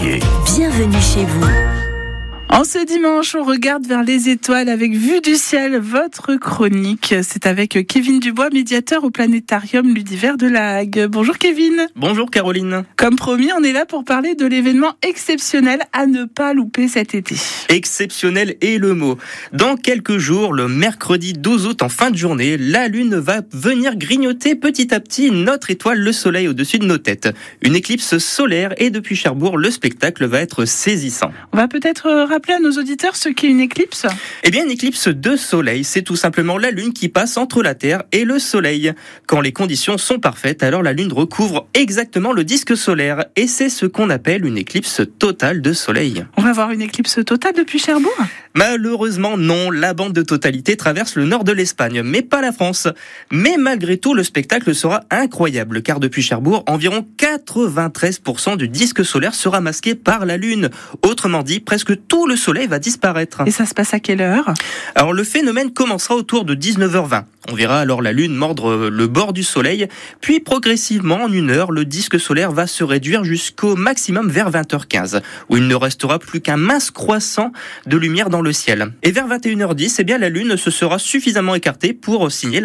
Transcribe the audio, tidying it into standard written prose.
Montpellier. Bienvenue chez vous. En ce dimanche, on regarde vers les étoiles avec Vue du ciel, votre chronique. C'est avec Kevin Dubois, médiateur au Planétarium Ludiver de La Hague. Bonjour Kevin. Bonjour Caroline. Comme promis, on est là pour parler de l'événement exceptionnel à ne pas louper cet été. Exceptionnel est le mot. Dans quelques jours, le mercredi 12 août en fin de journée, la Lune va venir grignoter petit à petit notre étoile, le Soleil, au-dessus de nos têtes. Une éclipse solaire et depuis Cherbourg, le spectacle va être saisissant. On va peut-être rappeler à nos auditeurs ce qu'est une éclipse. Eh bien, une éclipse de Soleil, c'est tout simplement la Lune qui passe entre la Terre et le Soleil. Quand les conditions sont parfaites, alors la Lune recouvre exactement le disque solaire. Et c'est ce qu'on appelle une éclipse totale de Soleil. On va avoir une éclipse totale depuis Cherbourg ? Malheureusement, non. La bande de totalité traverse le nord de l'Espagne, mais pas la France. Mais malgré tout, le spectacle sera incroyable, car depuis Cherbourg, environ 93% du disque solaire sera masqué par la Lune. Autrement dit, presque tout le Soleil va disparaître. Et ça se passe à quelle heure ? Alors le phénomène commencera autour de 19h20. On verra alors la Lune mordre le bord du Soleil, puis progressivement en une heure, le disque solaire va se réduire jusqu'au maximum vers 20h15, où il ne restera plus qu'un mince croissant de lumière dans le ciel. Et vers 21h10, eh bien la Lune se sera suffisamment écartée pour signer